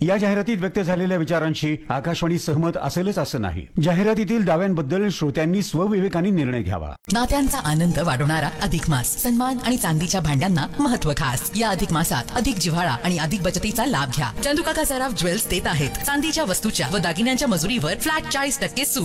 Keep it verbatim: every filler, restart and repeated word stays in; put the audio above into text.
या जाहिरातीत व्यक्त झालेल्या विचारांशी आकाशवाणी सहमत असेलच असं नाही. जाहिरातीतील दाव्यांबद्दल श्रोत्यांनी स्वविवेकाने निर्णय घ्यावा. नात्यांचा आनंद वाढवणारा अधिक मास. सन्मान आणि चांदीच्या भांड्यांना महत्व खास. या अधिक मासात अधिक जिव्हाळा आणि अधिक बचतीचा लाभ घ्या. चंदुकाका सराफ ज्वेल्स देत आहेत चांदीच्या वस्तूच्या व दागिन्यांच्या मजुरीवर फ्लॅट चाळीस टक्के सूट.